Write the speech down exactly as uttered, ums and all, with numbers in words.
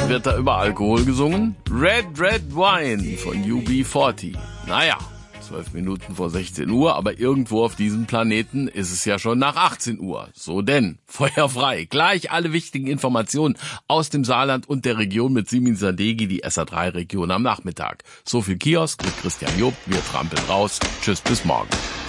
Wird da über Alkohol gesungen? Red Red Wine von U B vierzig. Naja, zwölf Minuten vor sechzehn Uhr, aber irgendwo auf diesem Planeten ist es ja schon nach achtzehn Uhr. So denn, Feuer frei. Gleich alle wichtigen Informationen aus dem Saarland und der Region mit Simin Sadeghi, die S A drei Region am Nachmittag. So viel Kiosk mit Christian Job. Wir trampeln raus. Tschüss, bis morgen.